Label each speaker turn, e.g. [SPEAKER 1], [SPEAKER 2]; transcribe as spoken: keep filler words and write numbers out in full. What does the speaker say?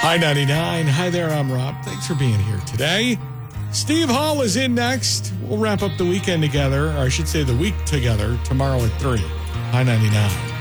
[SPEAKER 1] Hi ninety-nine. Hi there, I'm Rob. Thanks for being here today. Steve Hall is in next. We'll wrap up the weekend together, or I should say the week together, tomorrow at three. Hi ninety-nine.